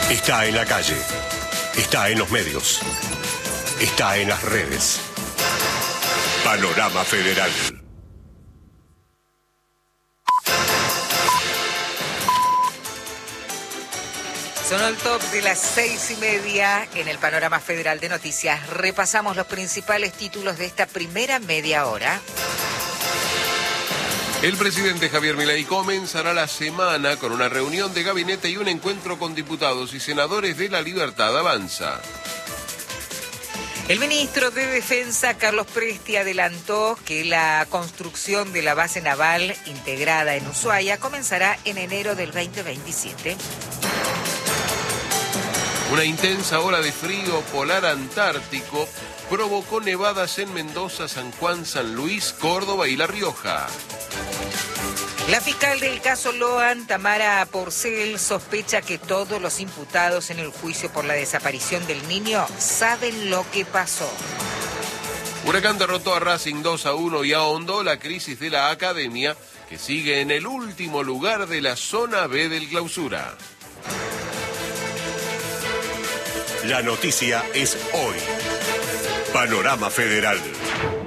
Está en la calle, está en los medios, está en las redes. Panorama Federal. Sonó el top de las 6:30 en el Panorama Federal de Noticias. Repasamos los principales títulos de esta primera media hora. El presidente Javier Milei comenzará la semana con una reunión de gabinete y un encuentro con diputados y senadores de La Libertad Avanza. El ministro de Defensa, Carlos Presti, adelantó que la construcción de la base naval integrada en Ushuaia comenzará en enero del 2027. Una intensa ola de frío polar antártico provocó nevadas en Mendoza, San Juan, San Luis, Córdoba y La Rioja. La fiscal del caso Loan, Tamara Porcel, sospecha que todos los imputados en el juicio por la desaparición del niño saben lo que pasó. Huracán derrotó a Racing 2-1 y ahondó la crisis de la academia, que sigue en el último lugar de la zona B del clausura. La noticia es hoy. Panorama Federal.